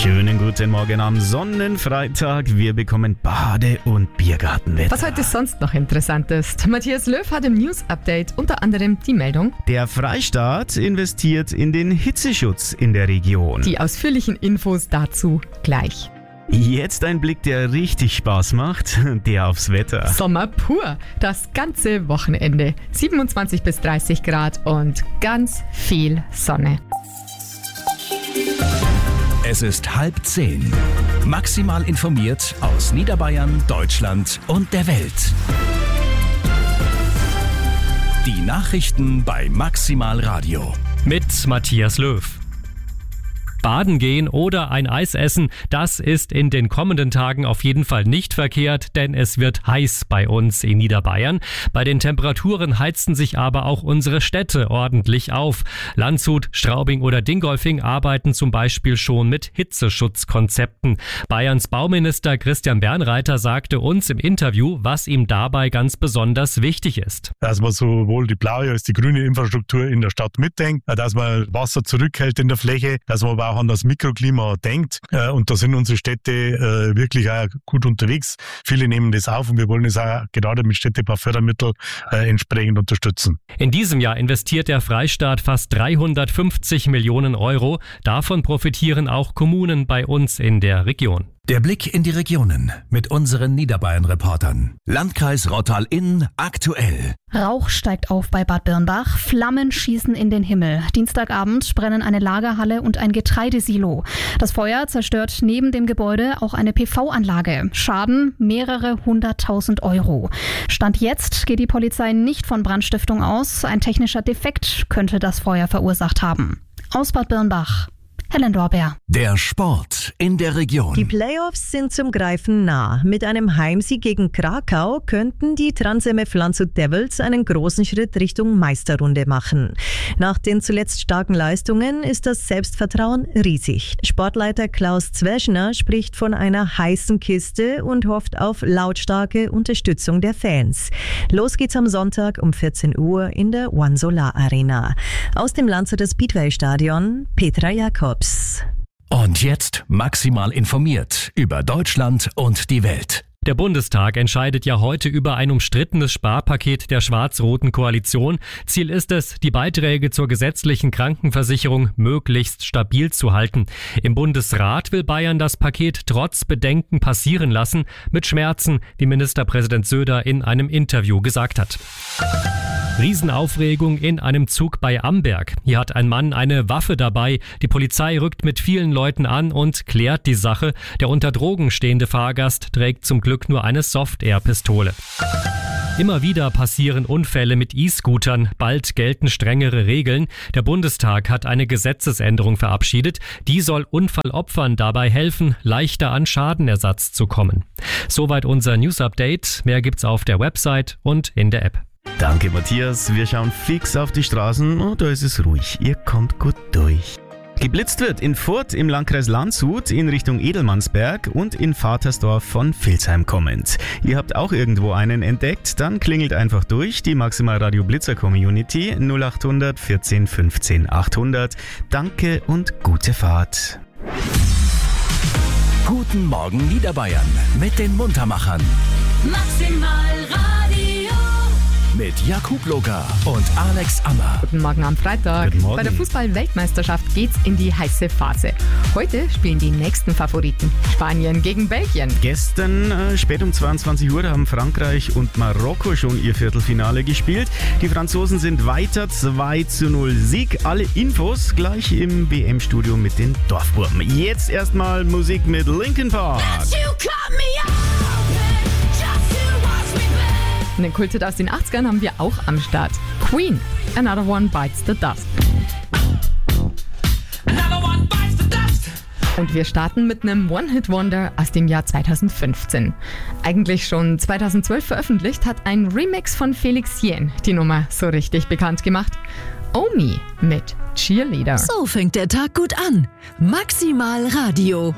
Schönen guten Morgen am Sonnenfreitag. Wir bekommen Bade- und Biergartenwetter. Was heute sonst noch interessant ist. Matthias Löw hat im News-Update unter anderem die Meldung: Der Freistaat investiert in den Hitzeschutz in der Region. Die ausführlichen Infos dazu gleich. Jetzt ein Blick, der richtig Spaß macht, der aufs Wetter. Sommer pur, das ganze Wochenende. 27 bis 30 Grad und ganz viel Sonne. Es ist 9:30. Maximal informiert aus Niederbayern, Deutschland und der Welt. Die Nachrichten bei Maximal Radio. Mit Matthias Löw. Baden gehen oder ein Eis essen, das ist in den kommenden Tagen auf jeden Fall nicht verkehrt, denn es wird heiß bei uns in Niederbayern. Bei den Temperaturen heizen sich aber auch unsere Städte ordentlich auf. Landshut, Straubing oder Dingolfing arbeiten zum Beispiel schon mit Hitzeschutzkonzepten. Bayerns Bauminister Christian Bernreiter sagte uns im Interview, was ihm dabei ganz besonders wichtig ist. Dass man sowohl die blaue als die grüne Infrastruktur in der Stadt mitdenkt, dass man Wasser zurückhält in der Fläche, dass man aber auch an das Mikroklima denkt. Und da sind unsere Städte wirklich auch gut unterwegs. Viele nehmen das auf und wir wollen es auch gerade mit Städtebaufördermitteln entsprechend unterstützen. In diesem Jahr investiert der Freistaat fast 350 Millionen Euro. Davon profitieren auch Kommunen bei uns in der Region. Der Blick in die Regionen mit unseren Niederbayern-Reportern. Landkreis Rottal-Inn aktuell. Rauch steigt auf bei Bad Birnbach, Flammen schießen in den Himmel. Dienstagabend brennen eine Lagerhalle und ein Getreidesilo. Das Feuer zerstört neben dem Gebäude auch eine PV-Anlage. Schaden mehrere 100.000 Euro. Stand jetzt geht die Polizei nicht von Brandstiftung aus. Ein technischer Defekt könnte das Feuer verursacht haben. Aus Bad Birnbach, Helen Dorber. Der Sport in der Region. Die Playoffs sind zum Greifen nah. Mit einem Heimsieg gegen Krakau könnten die Trans-MF Landshut Devils einen großen Schritt Richtung Meisterrunde machen. Nach den zuletzt starken Leistungen ist das Selbstvertrauen riesig. Sportleiter Klaus Zweschner spricht von einer heißen Kiste und hofft auf lautstarke Unterstützung der Fans. Los geht's am Sonntag um 14 Uhr in der One Solar Arena. Aus dem Landshuter Speedway Stadion, Petra Jakobs. Und jetzt maximal informiert über Deutschland und die Welt. Der Bundestag entscheidet ja heute über ein umstrittenes Sparpaket der schwarz-roten Koalition. Ziel ist es, die Beiträge zur gesetzlichen Krankenversicherung möglichst stabil zu halten. Im Bundesrat will Bayern das Paket trotz Bedenken passieren lassen, mit Schmerzen, wie Ministerpräsident Söder in einem Interview gesagt hat. Riesenaufregung in einem Zug bei Amberg. Hier hat ein Mann eine Waffe dabei. Die Polizei rückt mit vielen Leuten an und klärt die Sache. Der unter Drogen stehende Fahrgast trägt zum Glück nur eine Soft-Air-Pistole. Immer wieder passieren Unfälle mit E-Scootern. Bald gelten strengere Regeln. Der Bundestag hat eine Gesetzesänderung verabschiedet. Die soll Unfallopfern dabei helfen, leichter an Schadenersatz zu kommen. Soweit unser News-Update. Mehr gibt's auf der Website und in der App. Danke, Matthias. Wir schauen fix auf die Straßen und da ist es ruhig. Ihr kommt gut durch. Geblitzt wird in Furth im Landkreis Landshut in Richtung Edelmannsberg und in Vatersdorf von Vilsheim kommend. Ihr habt auch irgendwo einen entdeckt? Dann klingelt einfach durch. Die Maximal Radio Blitzer Community 0800 14 15 800. Danke und gute Fahrt. Guten Morgen Niederbayern mit den Muntermachern. Maximal Radio. Mit Jakub Loga und Alex Ammer. Guten Morgen am Freitag. Guten Morgen. Bei der Fußball-Weltmeisterschaft geht's in die heiße Phase. Heute spielen die nächsten Favoriten. Spanien gegen Belgien. Gestern spät um 22 Uhr haben Frankreich und Marokko schon ihr Viertelfinale gespielt. Die Franzosen sind weiter, 2:0 Sieg. Alle Infos gleich im WM-Studio mit den Dorfburben. Jetzt erstmal Musik mit Linkin Park. Einen Kulthit aus den 80ern haben wir auch am Start. Queen, Another One Bites the Dust. Und wir starten mit einem One-Hit-Wonder aus dem Jahr 2015. Eigentlich schon 2012 veröffentlicht, hat ein Remix von Felix Jähn die Nummer so richtig bekannt gemacht. Omi mit Cheerleader. So fängt der Tag gut an. Maximal Radio.